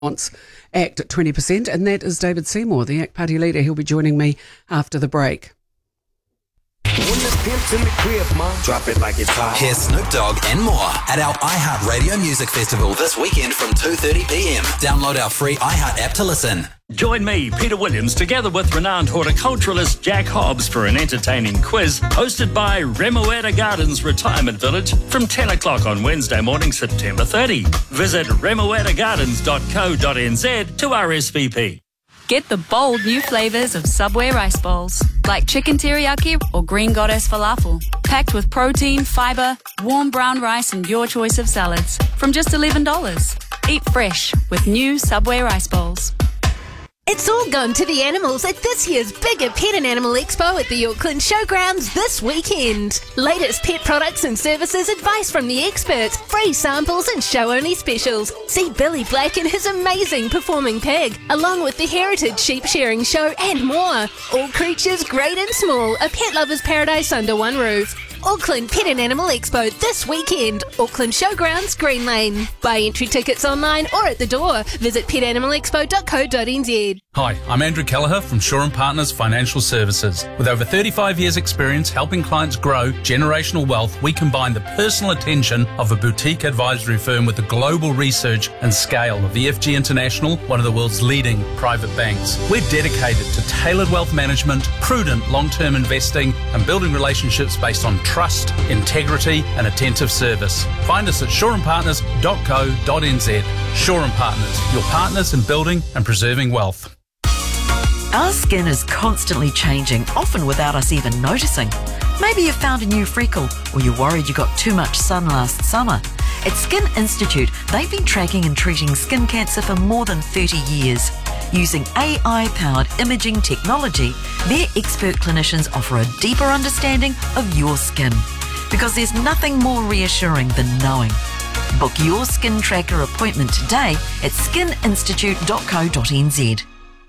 wants ACT at 20%, and that is David Seymour, the ACT Party leader. He'll be joining me after the break. Drop it like it's hot. Hear Snoop Dogg and more at our iHeartRadio Music Festival this weekend from 2:30 p.m. Download our free iHeart app to listen. Join me, Peter Williams, together with renowned horticulturalist Jack Hobbs for an entertaining quiz hosted by Remoeta Gardens Retirement Village from 10 o'clock on Wednesday morning, September 30. Visit remoetagardens.co.nz to RSVP. Get the bold new flavours of Subway rice bowls, like chicken teriyaki or green goddess falafel, packed with protein, fibre, warm brown rice and your choice of salads, from just $11. Eat fresh with new Subway rice bowls. It's all gone to the animals at this year's bigger Pet and Animal Expo at the Auckland Showgrounds this weekend. Latest pet products and services, advice from the experts, free samples and show-only specials. See Billy Black and his amazing performing pig, along with the Heritage Sheep Sharing Show and more. All creatures great and small, a pet lover's paradise under one roof. Auckland Pet and Animal Expo this weekend, Auckland Showgrounds, Green Lane. Buy entry tickets online or at the door. Visit petanimalexpo.co.nz. Hi, I'm Andrew Kelleher from Shaw & Partners Financial Services. With over 35 years' experience helping clients grow generational wealth, we combine the personal attention of a boutique advisory firm with the global research and scale of EFG International, one of the world's leading private banks. We're dedicated to tailored wealth management, prudent long-term investing, and building relationships based on trust, integrity, and attentive service. Find us at shawandpartners.co.nz. Shaw & Partners, your partners in building and preserving wealth. Our skin is constantly changing, often without us even noticing. Maybe you found a new freckle, or you're worried you got too much sun last summer. At Skin Institute, they've been tracking and treating skin cancer for more than 30 years. Using AI-powered imaging technology, their expert clinicians offer a deeper understanding of your skin. Because there's nothing more reassuring than knowing. Book your skin tracker appointment today at skininstitute.co.nz.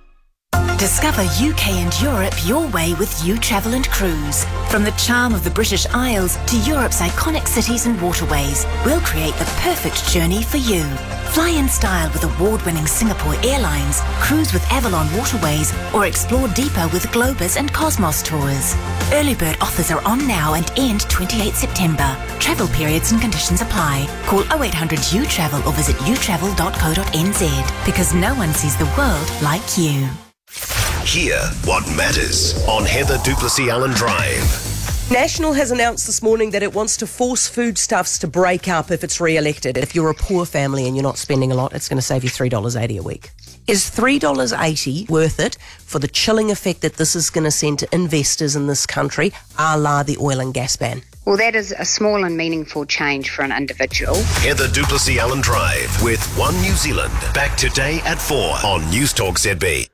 Discover UK and Europe your way with You Travel and Cruise. From the charm of the British Isles to Europe's iconic cities and waterways, we'll create the perfect journey for you. Fly in style with award-winning Singapore Airlines, cruise with Avalon Waterways, or explore deeper with Globus and Cosmos Tours. Early bird offers are on now and end 28 September. Travel periods and conditions apply. Call 0800 U-Travel or visit utravel.co.nz, because no one sees the world like you. Hear what matters on Heather Duplessis Allen Drive. National has announced this morning that it wants to force foodstuffs to break up if it's re-elected. If you're a poor family and you're not spending a lot, it's going to save you $3.80 a week. Is $3.80 worth it for the chilling effect that this is going to send to investors in this country, a la the oil and gas ban? Well, that is a small and meaningful change for an individual. Heather Duplessis Allen Drive with One New Zealand. Back today at 4 on News Talk ZB.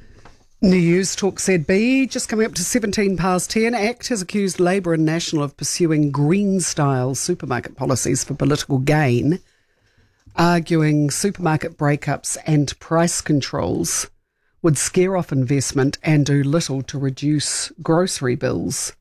News Talk ZB, just coming up to 17 past 10. ACT has accused Labour and National of pursuing green-style supermarket policies for political gain, arguing supermarket breakups and price controls would scare off investment and do little to reduce grocery bills.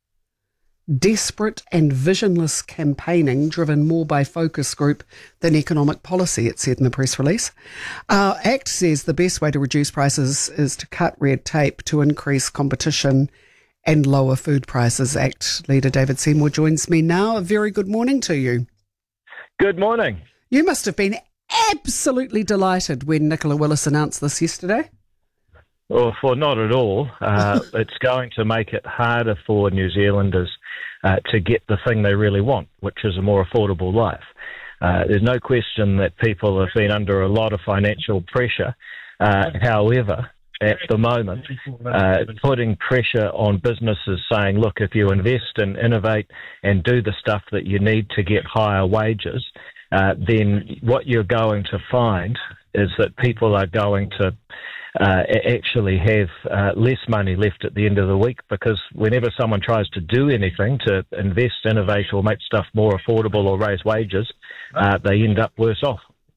Desperate and visionless campaigning driven more by focus group than economic policy, it said in the press release. ACT says the best way to reduce prices is to cut red tape to increase competition and lower food prices. ACT leader David Seymour joins me now. A very good morning to you. Good morning. You must have been absolutely delighted when Nicola Willis announced this yesterday. Well, not at all. It's going to make it harder for New Zealanders to get the thing they really want, which is a more affordable life. There's no question that people have been under a lot of financial pressure. However, at the moment, putting pressure on businesses saying, look, if you invest and innovate and do the stuff that you need to get higher wages, then what you're going to find is that people are going to actually have less money left at the end of the week, because whenever someone tries to do anything to invest, innovate or make stuff more affordable or raise wages, they end up worse off.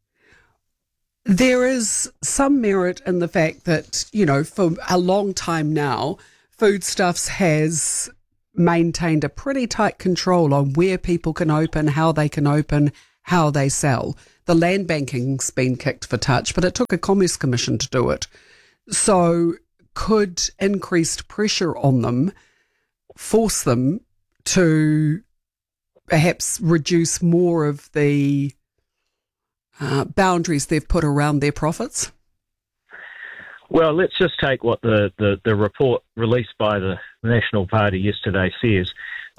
There is some merit in the fact that, you know, for a long time now, Foodstuffs has maintained a pretty tight control on where people can open, how they sell. The land banking's been kicked for touch, but it took a Commerce Commission to do it. So could increased pressure on them force them to perhaps reduce more of the boundaries they've put around their profits? Well, let's just take what the report released by the National Party yesterday says.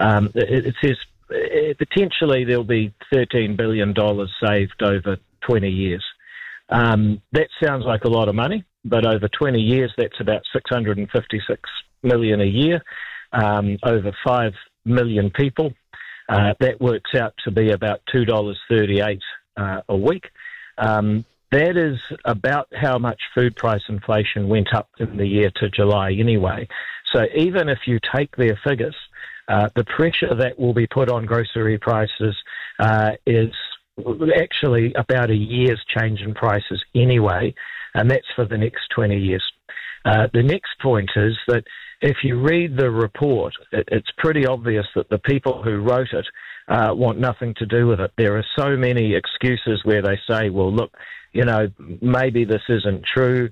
It says potentially there'll be $13 billion saved over 20 years. That sounds like a lot of money, but over 20 years, that's about $656 million a year, over 5 million people. That works out to be about $2.38 a week. That is about how much food price inflation went up in the year to July anyway. So even if you take their figures, the pressure that will be put on grocery prices is actually about a year's change in prices anyway, and that's for the next 20 years. The next point is that if you read the report, it's pretty obvious that the people who wrote it want nothing to do with it. There are so many excuses where they say, well, look, maybe this isn't true.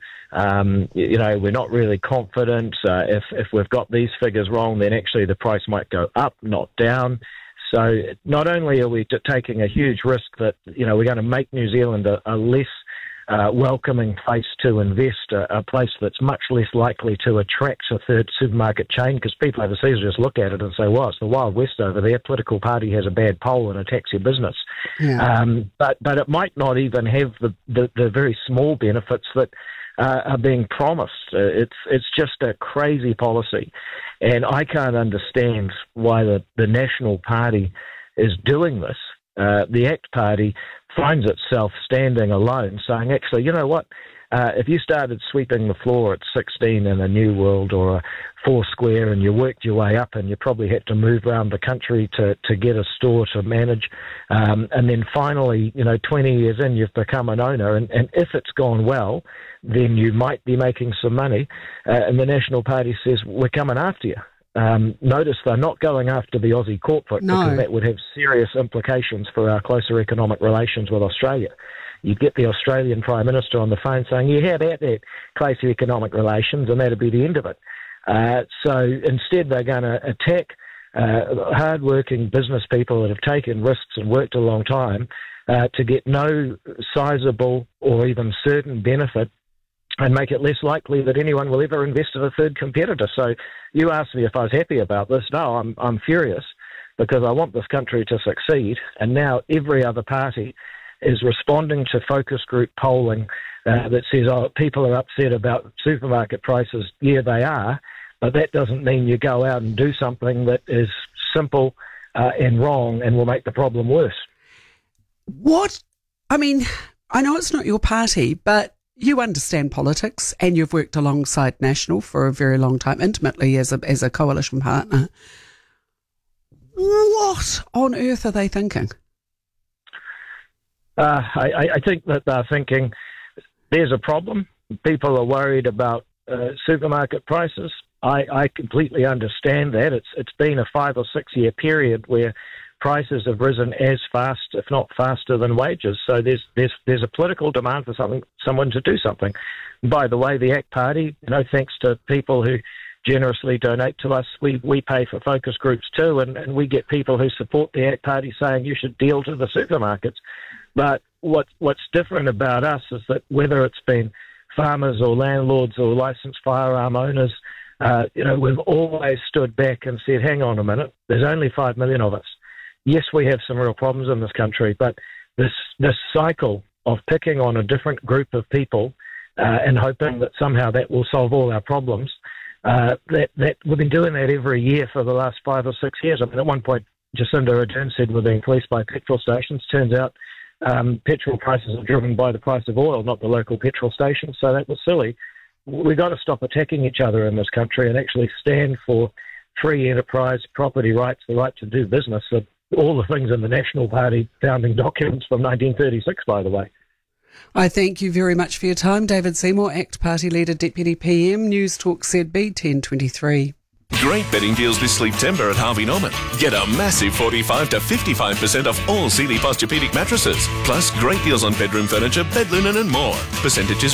We're not really confident. If we've got these figures wrong, then actually the price might go up, not down. So not only are we taking a huge risk that, we're going to make New Zealand a less welcoming place to invest, a place that's much less likely to attract a third supermarket chain, because people overseas just look at it and say, well, it's the Wild West over there. Political party has a bad poll and attacks your business. Yeah. But it might not even have the very small benefits that are being promised. It's just a crazy policy. And I can't understand why the National Party is doing this. The ACT Party finds itself standing alone, saying, actually, you know what? If you started sweeping the floor at 16 in a New World or a Foursquare and you worked your way up and you probably had to move around the country to get a store to manage, and then finally, 20 years in, you've become an owner, and if it's gone well, then you might be making some money, and the National Party says, we're coming after you. Notice they're not going after the Aussie corporate, because that would have serious implications for our closer economic relations with Australia. You'd get the Australian Prime Minister on the phone saying, yeah, how about that closer economic relations, and that'd be the end of it. So instead they're going to attack hard-working business people that have taken risks and worked a long time to get no sizable or even certain benefit, and make it less likely that anyone will ever invest in a third competitor. So you asked me if I was happy about this. No, I'm furious, because I want this country to succeed, and now every other party is responding to focus group polling that says, oh, people are upset about supermarket prices. Yeah, they are, but that doesn't mean you go out and do something that is simple and wrong and will make the problem worse. I know it's not your party, but you understand politics, and you've worked alongside National for a very long time, intimately as a coalition partner. What on earth are they thinking? I think that they're thinking there's a problem. People are worried about supermarket prices. I completely understand that. It's been a 5 or 6 year period where prices have risen as fast, if not faster, than wages. So there's a political demand for someone to do something. And by the way, the ACT Party, thanks to people who generously donate to us, we pay for focus groups too, and we get people who support the ACT Party saying you should deal to the supermarkets. But what's different about us is that whether it's been farmers or landlords or licensed firearm owners, we've always stood back and said, hang on a minute, there's only 5 million of us. Yes, we have some real problems in this country, but this cycle of picking on a different group of people and hoping that somehow that will solve all our problems, that we've been doing that every year for the last 5 or 6 years. At one point, Jacinda Ardern said we're being policed by petrol stations. Turns out petrol prices are driven by the price of oil, not the local petrol stations, so that was silly. We've got to stop attacking each other in this country and actually stand for free enterprise, property rights, the right to do business, all the things in the National Party founding documents from 1936, by the way. I thank you very much for your time, David Seymour, ACT Party Leader, Deputy PM, News Talk ZB 1023. Great bedding deals this Sleeptember at Harvey Norman. Get a massive 45 to 55% off all Sealy Posturepedic mattresses. Plus, great deals on bedroom furniture, bed linen and more. Percentages